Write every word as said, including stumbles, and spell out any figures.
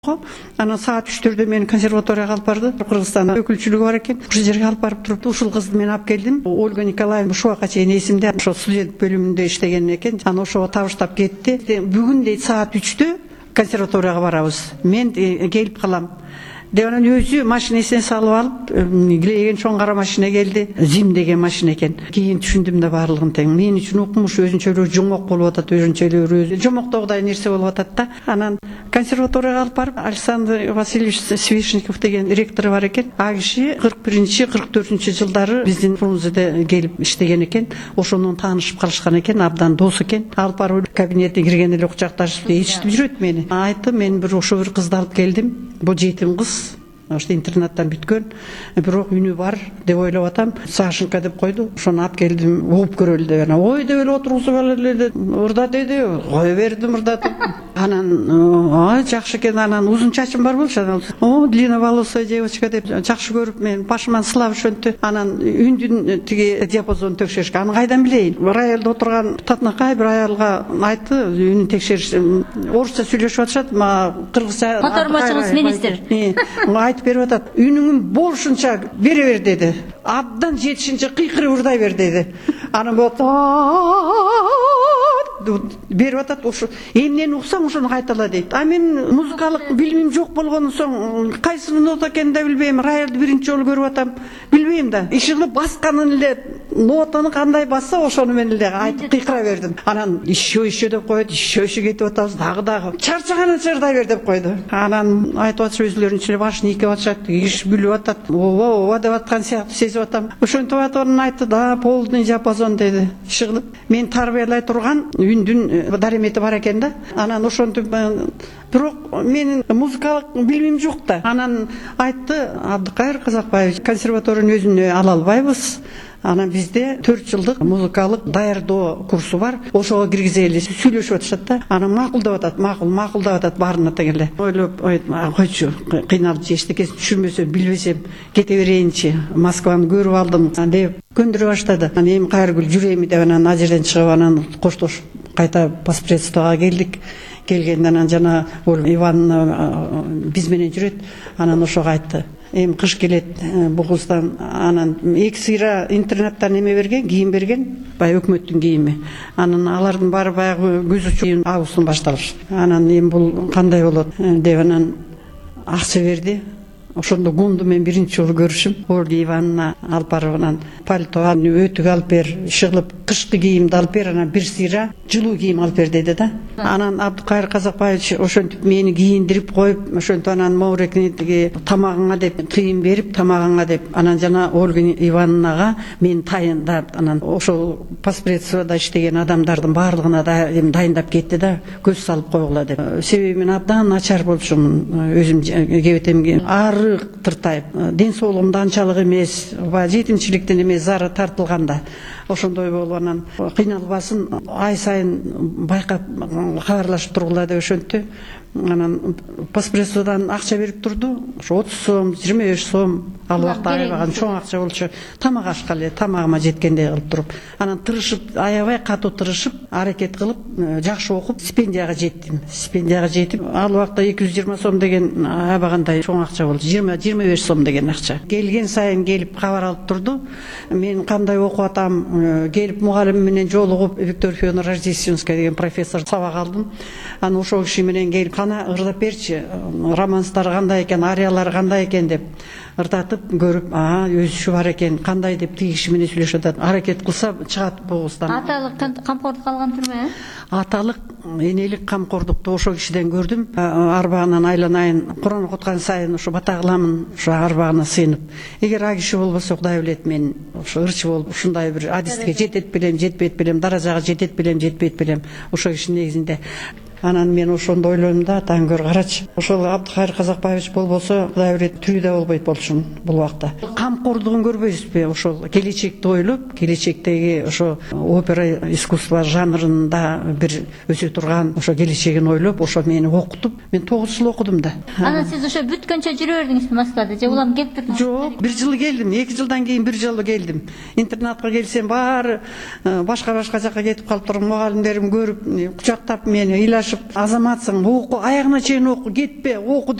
Ана саат үчтөрдө мени консерваторияга алып барды. Кыргызстан өкүлчүлүгү бар экен. Ушул жерге алып барып туруп, ушул кызды мен алып келдим. Ольга Николаевна ушуга чейин эсимде, ошо студент бөлүмүндө иштеген экен. Аны ошого табыштап кетти. Бүгүн дейт саат үчтө консерваторияга барабыз. Мен келип калам. Деп анан өзү машинесине салып алып, килеген чоң кара машина келди. Зим деген машина экен. Кийин түшүндүм да баардыгын тең. Мен үчүн укмуш өзүнчөлөр жоңок болуп атат, өзүнчөлөр өзү жомоктогудай нерсе болуп атат да. Анан консерваторияга алып барып, Александр Васильевич Свешников деген ректору бар экен. А киши кырк биринчи кырк төртүнчү жылдары биздин Фрунзеде келип иштеген экен. Ошондон таанышып калышкан экен, абдан дос экен. Алып барып кабинетке кирген эле кучакташып ээрчитип жүрөт мени. Айтты, мен бир ошо бир кызды алып келдим. Бул жетим кыз. Ошто интернаттан бүткөн, бирок үнү бар деп ойлоп атам. Сашенька деп койду. Ошону алып келдим, угуп көрөлү деп. Анан ой деп эле отургузуп алып урда деди. Кое бердим урдатып. Анан ай жакшы экен, анан узун чачым бар болчу. Анан о, длинноволосая девочка деп жакшы көрүп мен башыман сылап ошентти. Анан үндүн тиги диапазонун текшеришке. Аны кайдан билейин? Роялда отурган татынакай бир аялга айтты, үнүн текшериш. Орусча сүйлөшүп атышат, мага кыргызча. Котормачыңыз министр. Айтып берип атат. Үнүң болушунча бере бер деди. Абдан жетишинче кыйкырып урдай бер деди. Анан болот берип атат. Ошо эмнени уксаң ошону кайтала дейт. А мен музыкалык билимим жок болгондон соң кайсы нота экенин да билбейм. Роялды биринчи жолу көрүп атам. Билбейм да. Ишигилип басканын эле нотаны кандай басса ошону мен эле айтып кыйкыра бердим. Анан еще еще деп койду. Еще еще кетип атабыз. Дагы дагы. Чарчаганыңча ырдай бер деп койду. Анан айтып атыш өзлөрүнчө башын ийкеп атышат. Иш билип атат. Ооба ооба деп аткан сыяктуу сезип атам. Ошентип атып айтты да, полный диапазон деди. Ишигилип мен тарбиялай турган үндүн даремети бар экен да. Анан ошентип бирок менин музыкалык билимим жок да. Анан айтты, Абдыкайыр Казакбаевич, консерваториянын өзүнө ала албайбыз. Анан бизде төрт жылдык музыкалык даярдоо курсу бар. Ошого киргизели сүйлөшүп атышат да. Анан макулдап атат, макул, макулдап атат баарына тең эле. Ойлоп, койчу, кыйналып эчтекесин түшүнбөсөм, билбесем кете берейинчи. Москваны көрүп алдым деп көндүрө баштады. Анан эми кайргүл жүрөйм деп анан ал жерден чыгып анан коштошуп кайта паспредствого келдик. Келгенде анан жана Ивановна биз менен жүрөт. Анан ошого айтты. Эми кыш келет, бул кыздан анан эки сыйра интернаттан эме берген, кийим берген, бай өкмөттүн кийими. Анан алардын баары баягы көз учуу августтан башталыш. Анан эми бул кандай болот деп анан акча берди. Ошондо гунду мен биринчи жолу көрүшүм. Ольга Ивановна алып барып анан пальто өтүк алып бер, ишигилип кышкы кийимди алып бер, анан бир сыйра жылуу кийим алып бер деди да. Анан Абдыкайыр Казакбаевич ошентип мени кийиндирип коюп, ошентип анан моурекни тиги тамагыңа деп кийим берип, тамагыңа деп анан жана Ольга Ивановнага мен тайындап, анан ошол паспредствода иштеген адамдардын баардыгына да эми дайындап кетти да, көз салып койгула деп. Себеби мен абдан начар болчумун, өзүм кебетемге тыртайып, ден соолугумда анчалык эмес, жетимчиликтен эмес зары тартылганда ошондой болуп анан кыйналбасын, ай сайын байкап кабарлашып тургула деп ошентти. Анан паспредстводан акча берип турду. Ошо отуз сом, жыйырма беш сом ал убакта аябаган чоң акча болчу. Тамак ашка эле, тамагыма жеткендей кылып туруп. Анан тырышып, аябай катуу тырышып, аракет кылып, жакшы окуп, стипендияга жеттим. Стипендияга жетип, ал убакта эки жүз жыйырма сом деген аябагандай чоң акча болчу. жыйырма жыйырма беш сом деген акча. Келген сайын келип кабар алып турду. Мен кандай окуп атам, келип мугалим менен жолугуп, Виктория Федоровна Рождественская деген профессор сабак алдым. Анан ошол киши менен келип кана ырдап берчи, романстар кандай экен, ариялар кандай экен деп ырдатып көрүп, а өзүшү бар экен, кандай деп тиги киши менен сүйлөшүп атат. Аракет кылса чыгат бугуздан. Аталык камкордук алган турбу? Аталык, энелик камкордукту ошол кишиден көрдүм. Арбагынан айланайын, Куран окуткан сайын ошо бата кыламын, ошо арбагына сыйынып. Эгер а киши болбосо Кудай билет, мен ошо ырчы болуп ушундай бир адистикке жетет белем, жетпейт белем, даражага жетет белем, жетпейт белем. Ошол киши негизинде анан мен ошондо ойлойм да, таңгөр карачы. Ошол Абдыкайыр Казакбаевич болбосо, Кудай билет, тирүү да болбойт болчумун бул убакта. Кам маккордугун көрбөйсүзбү? Ошол келечекти ойлоп, келечектеги ошо опера искусство жанрында бир өсө турган ошо келечегин ойлоп, ошо мени окутуп, мен тогуз жыл окудум да. Анан сиз ошо бүткөнчө жүрө бердиңизби Москвада? Же улам келип турдуңуз? Жок, бир жыл келдим, эки жылдан кийин бир жолу келдим. Интернатка келсем баары башка-башка жакка кетип калыптыр, мугалимдерим көрүп, кучактап мени ыйлашып, азаматсың, оку, аягына чейин оку, кетпе, оку